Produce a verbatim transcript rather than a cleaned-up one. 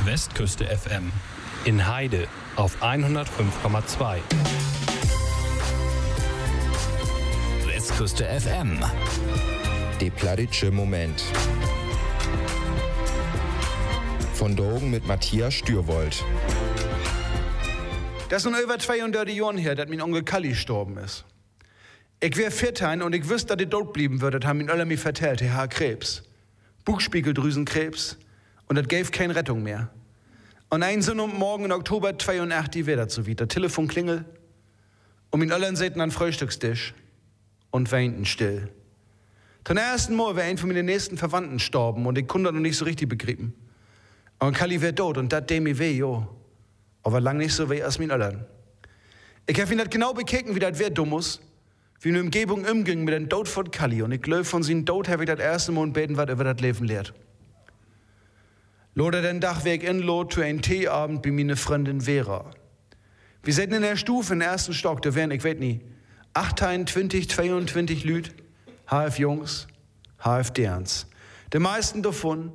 Westküste F M. In Heide auf hundertfünf Komma zwei. Westküste F M. De Pladitsche Moment. Von Dogen mit Matthias Stürwold. Das ist nun über zweihundert Jahren her, dass mein Onkel Kalli gestorben ist. Ich wär vierzehn und ich wüsste, dass er tot blieben würde, das haben ihn alle mir vertellt, er hat Krebs. Buchspiegeldrüsenkrebs. Und das gäbe keine Rettung mehr. Und ein so Morgen im Oktober zweiundachtzig wäre das so wieder. Telefon klingelt. Und min allen säten an Frühstückstisch. Und weinten still. Zum ersten Mal wäre ein von meinen nächsten Verwandten gestorben und ich konnte das noch nicht so richtig begriffen. Und Kalli wär tot und das dem mir weh, jo. Aber lang nicht so weh als min allen. Ich hab ihn das genau bekeken, wie das wär dummus. Wie eine Umgebung umging mit dem Tod von Kalli. Und ich glaube, von seinem Tod habe ich das erste Mal beten, was über das Leben lehrt. Lode den Dach weg in Lot zu einem Teeabend bei meine Freundin Vera. Wir sitzen in der Stufe im ersten Stock, da wären, ich weiß nicht, achtundzwanzig, zweiundzwanzig Lüd, H F Jungs, H F Derns. Die meisten davon